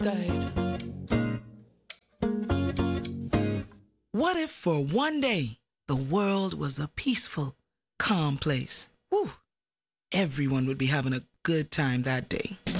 What if for one day the world was a peaceful, calm place? Woo! Everyone would be having a good time that day.